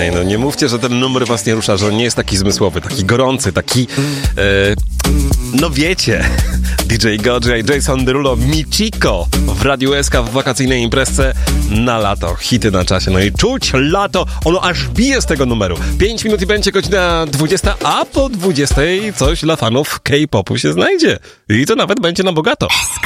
Ej, no nie mówcie, że ten numer was nie rusza, że on nie jest taki zmysłowy, taki gorący, taki... no wiecie, DJ Godzilla i Jason Derulo, Michiko w Radiu SK w wakacyjnej imprezce na lato. Hity na czasie, no i czuć lato, ono aż bije z tego numeru. 5 minut i będzie godzina 20, a po 20 coś dla fanów K-popu się znajdzie. I to nawet będzie na bogato. SK.